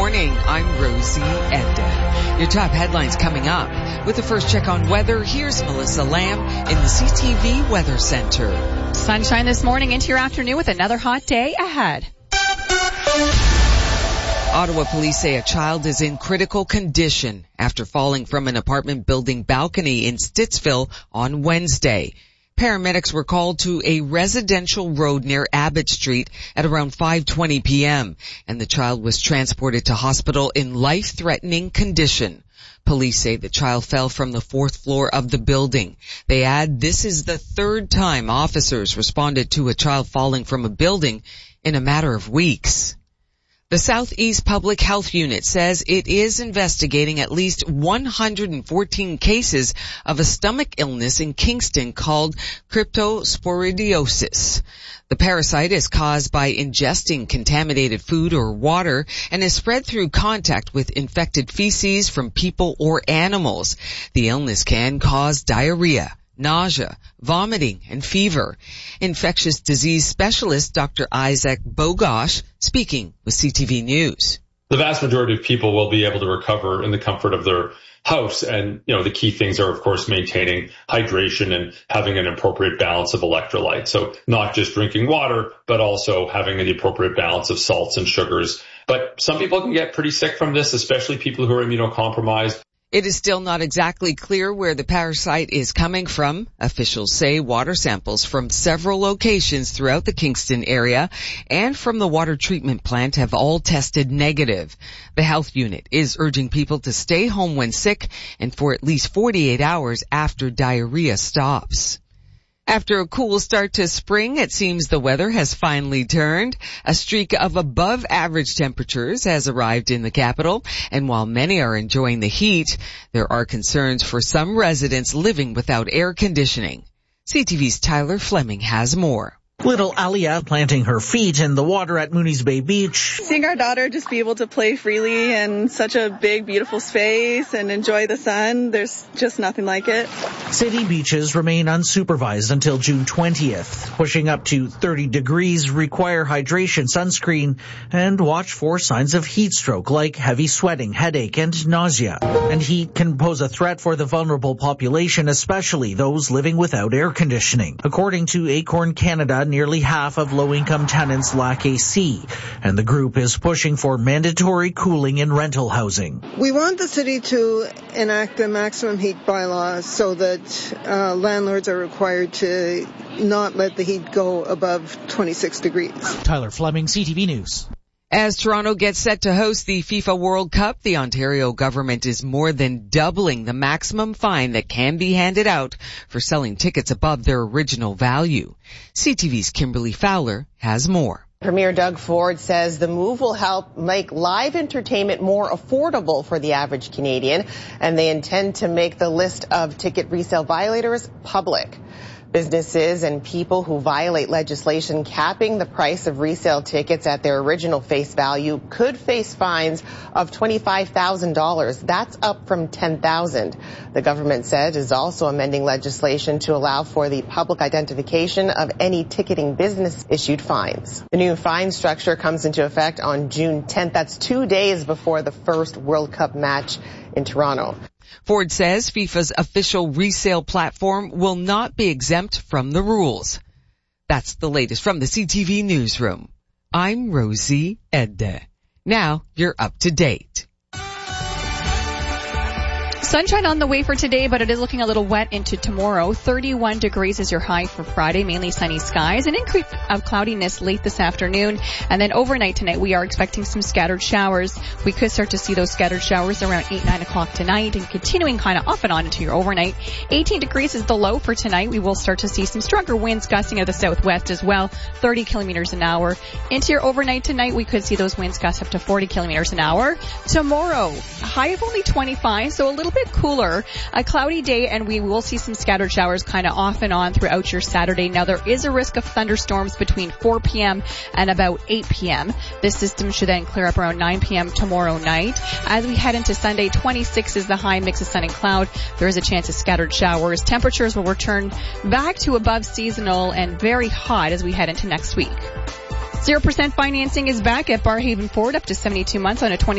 morning. I'm Rosie Edda. Your top headlines coming up. With the first check on weather, here's Melissa Lamb in the CTV Weather Center. Sunshine this morning into your afternoon with another hot day ahead. Ottawa police say a child is in critical condition after falling from an apartment building balcony in Stittsville on Wednesday. Paramedics were called to a residential road near Abbott Street at around 5:20 p.m. and the child was transported to hospital in life-threatening condition. Police say the child fell from the fourth floor of the building. They add this is the third time officers responded to a child falling from a building in a matter of weeks. The Southeast Public Health Unit says it is investigating at least 114 cases of a stomach illness in Kingston called cryptosporidiosis. The parasite is caused by ingesting contaminated food or water and is spread through contact with infected feces from people or animals. The illness can cause diarrhea, nausea, vomiting, and fever. Infectious disease specialist Dr. Isaac Bogosh speaking with CTV News. The vast majority of people will be able to recover in the comfort of their house. And, the key things are, of course, maintaining hydration and having an appropriate balance of electrolytes. So not just drinking water, but also having the appropriate balance of salts and sugars. But some people can get pretty sick from this, especially people who are immunocompromised. It is still not exactly clear where the parasite is coming from. Officials say water samples from several locations throughout the Kingston area and from the water treatment plant have all tested negative. The health unit is urging people to stay home when sick and for at least 48 hours after diarrhea stops. After a cool start to spring, it seems the weather has finally turned. A streak of above average temperatures has arrived in the capital, and while many are enjoying the heat, there are concerns for some residents living without air conditioning. CTV's Tyler Fleming has more. Little Alia planting her feet in the water at Mooney's Bay Beach. Seeing our daughter just be able to play freely in such a big, beautiful space and enjoy the sun, there's just nothing like it. City beaches remain unsupervised until June 20th. Pushing up to 30 degrees, require hydration, sunscreen, and watch for signs of heat stroke like heavy sweating, headache, and nausea. And heat can pose a threat for the vulnerable population, especially those living without air conditioning. According to Acorn Canada, nearly half of low-income tenants lack AC, and the group is pushing for mandatory cooling in rental housing. We want the city to enact the maximum heat bylaw so that landlords are required to not let the heat go above 26 degrees. Tyler Fleming, CTV News. As Toronto gets set to host the FIFA World Cup, the Ontario government is more than doubling the maximum fine that can be handed out for selling tickets above their original value. CTV's Kimberly Fowler has more. Premier Doug Ford says the move will help make live entertainment more affordable for the average Canadian, and they intend to make the list of ticket resale violators public. Businesses and people who violate legislation capping the price of resale tickets at their original face value could face fines of $25,000. That's up from $10,000. The government said is also amending legislation to allow for the public identification of any ticketing business issued fines. The new fine structure comes into effect on June 10th. That's 2 days before the first World Cup match in Toronto. Ford says FIFA's official resale platform will not be exempt from the rules. That's the latest from the CTV Newsroom. I'm Rosie Edda. Now you're up to date. Sunshine on the way for today, but it is looking a little wet into tomorrow. 31 degrees is your high for Friday, mainly sunny skies. An increase of cloudiness late this afternoon. And then overnight tonight, we are expecting some scattered showers. We could start to see those scattered showers around 8, 9 o'clock tonight and continuing kind of off and on into your overnight. 18 degrees is the low for tonight. We will start to see some stronger winds gusting out of the southwest as well, 30 kilometers an hour. Into your overnight tonight, we could see those winds gust up to 40 kilometers an hour. Tomorrow, a high of only 25, so a little bit cooler, a cloudy day, and we will see some scattered showers kind of off and on throughout your Saturday. Now, there is a risk of thunderstorms between 4 p.m. and about 8 p.m. This system should then clear up around 9 p.m. tomorrow night. As we head into Sunday, 26 is the high, mix of sun and cloud. There is a chance of scattered showers. Temperatures will return back to above seasonal and very hot as we head into next week. 0% financing is back at Barhaven Ford up to 72 months on a